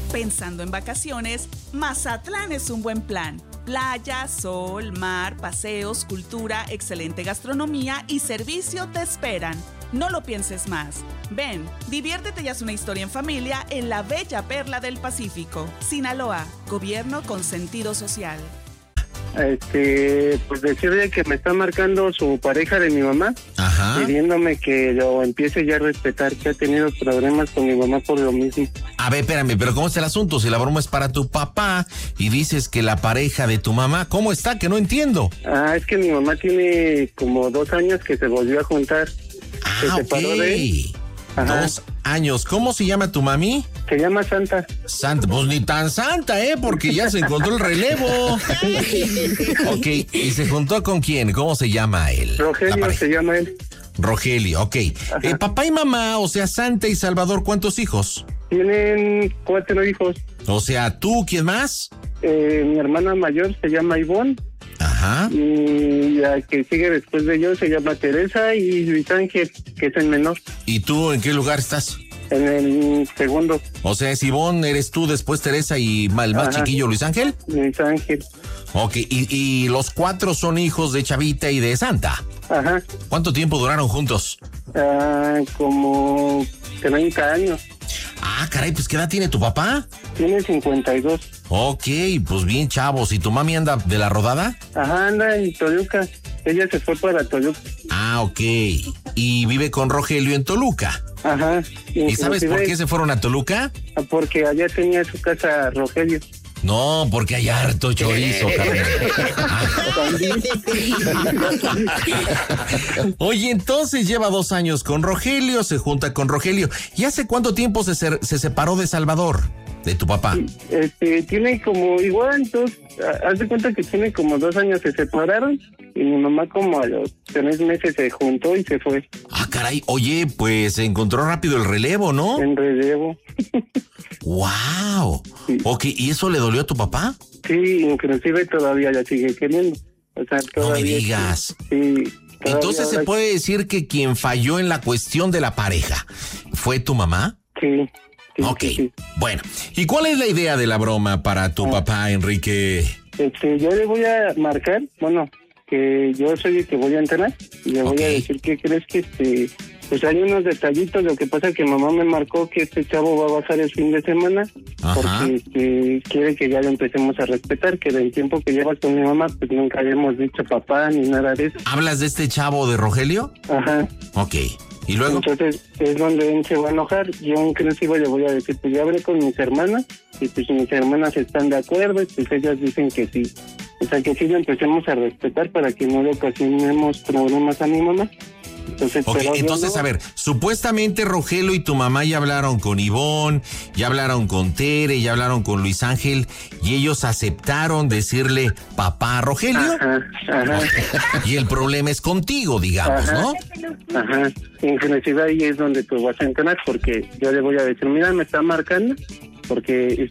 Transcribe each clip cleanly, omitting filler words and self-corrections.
Pensando en vacaciones, Mazatlán es un buen plan. Playa, sol, mar, paseos, cultura, excelente gastronomía y servicio te esperan. No lo pienses más. Ven, diviértete y haz una historia en familia en la bella perla del Pacífico. Sinaloa, gobierno con sentido social. Pues decirle que me está marcando su pareja de mi mamá, pidiéndome que lo empiece ya a respetar, que ha tenido problemas con mi mamá por lo mismo. A ver, espérame, pero ¿cómo está el asunto? Si la broma es para tu papá y dices que la pareja de tu mamá, ¿cómo está? Que no entiendo. Es que mi mamá tiene como 2 años que se volvió a juntar. Se separó de él. 2 años. ¿Cómo se llama tu mami? Se llama Santa. Santa, pues ni tan santa, porque ya se encontró el relevo. Ok, ¿y se juntó con quién? ¿Cómo se llama él? Rogelio se llama él. Rogelio, ok. Papá y mamá, o sea, Santa y Salvador, ¿cuántos hijos? Tienen 4 hijos. O sea, ¿tú quién más? Mi hermana mayor se llama Ivonne. Ajá. Y la que sigue después de ellos se llama Teresa y Luis Ángel, que es el menor. ¿Y tú en qué lugar estás? En el segundo. O sea, es Ivonne, eres tú, después Teresa y el más chiquillo, Luis Ángel. Luis Ángel. Ok, y los 4 son hijos de Chavita y de Santa. Ajá. ¿Cuánto tiempo duraron juntos? Como 30 años. Caray, pues ¿qué edad tiene tu papá? Tiene 52. Ok, pues bien chavos. ¿Y tu mami anda de la rodada? Anda en Toluca. Ella se fue para Toluca. Ok. ¿Y vive con Rogelio en Toluca? Ajá. ¿Y sabes por qué se fueron a Toluca? Porque allá tenía su casa Rogelio. No, porque hay harto chorizo, carnal. Oye, entonces lleva 2 años con Rogelio, se junta con Rogelio. ¿Y hace cuánto tiempo se separó de Salvador, de tu papá? Tiene como igual, entonces, haz de cuenta que tiene como 2 años se separaron y mi mamá como a los 3 meses se juntó y se fue. Caray, oye, pues se encontró rápido el relevo, ¿no? En relevo. ¡Wow! Sí. Ok, ¿y eso le dolió a tu papá? Sí, inclusive todavía la sigue queriendo. O sea, todavía. No me digas. Sí. Entonces se puede decir que quien falló en la cuestión de la pareja fue tu mamá. Sí. Ok, sí. Bueno, ¿y cuál es la idea de la broma para tu papá, Enrique? Yo le voy a marcar, que yo soy el que voy a entrenar y le voy a decir que crees que pues hay unos detallitos. Lo que pasa es que mamá me marcó que este chavo va a bajar el fin de semana. Porque quiere que ya lo empecemos a respetar, que del tiempo que llevas con mi mamá pues nunca habíamos dicho papá ni nada de eso. ¿Hablas de este chavo de Rogelio? Ajá. Ok, ¿y luego? Entonces es donde él se va a enojar. Yo inclusive le voy a decir, pues ya hablé con mis hermanas y pues mis hermanas están de acuerdo y pues ellas dicen que sí. O sea, que sí lo empecemos a respetar para que no le ocasionemos problemas a mi mamá. Entonces, a ver, supuestamente Rogelio y tu mamá ya hablaron con Ivonne, ya hablaron con Tere, ya hablaron con Luis Ángel y ellos aceptaron decirle papá a Rogelio. Ajá. Y el problema es contigo, digamos, ¿no? Ajá. Inclusive ahí es donde tú vas a entrar, porque yo le voy a decir, mira, me está marcando porque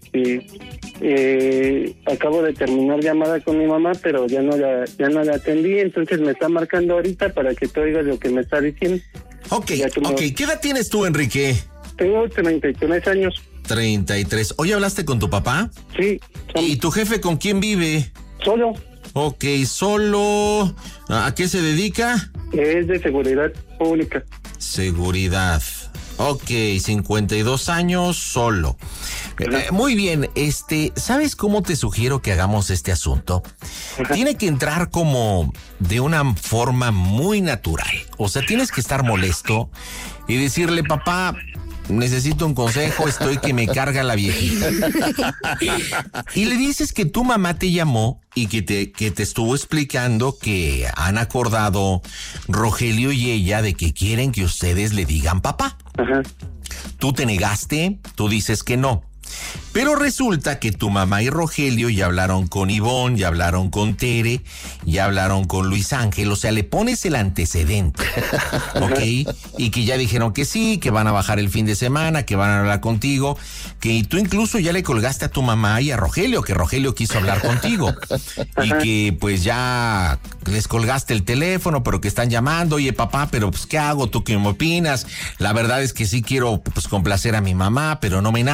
acabo de terminar llamada con mi mamá, pero ya no la atendí, entonces me está marcando ahorita para que tú oigas lo que me está diciendo. Ok. ¿Qué edad tienes tú, Enrique? Tengo 33 años. 33. ¿Hoy hablaste con tu papá? Sí. ¿Y tu jefe con quién vive? Solo. Ok, solo. ¿A qué se dedica? Es de seguridad pública. Seguridad. Ok, 52 años, solo. Muy bien, ¿sabes cómo te sugiero que hagamos este asunto? Tiene que entrar como de una forma muy natural. O sea, tienes que estar molesto y decirle, papá, necesito un consejo, estoy que me carga la viejita. Y le dices que tu mamá te llamó y que te estuvo explicando que han acordado Rogelio y ella de que quieren que ustedes le digan papá. Ajá. Tú te negaste, tú dices que no. Pero resulta que tu mamá y Rogelio ya hablaron con Ivonne, ya hablaron con Tere, ya hablaron con Luis Ángel, o sea, le pones el antecedente, ¿ok? Y que ya dijeron que sí, que van a bajar el fin de semana, que van a hablar contigo, que tú incluso ya le colgaste a tu mamá y a Rogelio, que Rogelio quiso hablar contigo, y que pues ya les colgaste el teléfono, pero que están llamando, oye papá, pero pues ¿qué hago? ¿Tú qué me opinas? La verdad es que sí quiero pues complacer a mi mamá, pero no me